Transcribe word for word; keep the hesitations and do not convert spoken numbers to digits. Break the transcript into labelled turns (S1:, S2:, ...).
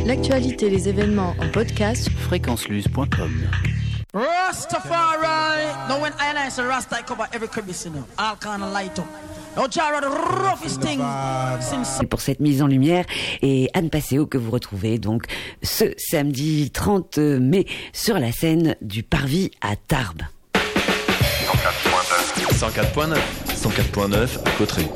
S1: L'actualité, les événements en podcast.
S2: fréquence luz point com.
S3: Rastafari. No, when I and I say Rasta, I cover every crevice, you know. All kind of light up. No, Jara, the roughest thing since.
S4: Pour cette mise en lumière, et Anne Passeo que vous retrouvez donc ce samedi trente mai sur la scène du Parvis à Tarbes.
S5: cent quatre point neuf. cent quatre point neuf à Cauterets.